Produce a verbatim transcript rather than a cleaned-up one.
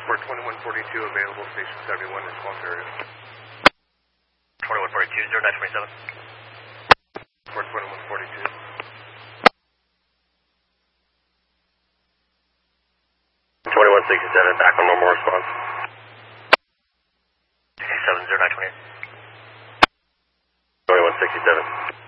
Report twenty-one forty-two available, station seventy-one, response area. twenty-one forty-two, zero nine twenty-seven. Report twenty-one forty-two. twenty-one sixty-seven, back on normal response. sixty-seven, zero nine twenty-eight. twenty-one sixty-seven.